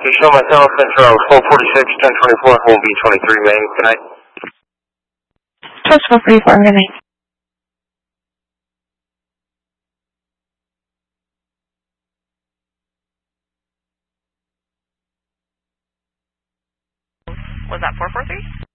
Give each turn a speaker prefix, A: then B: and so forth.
A: show myself, Central 446, 1024, will be 23 Main. Good night.
B: 1244, good night.
C: Was that 443?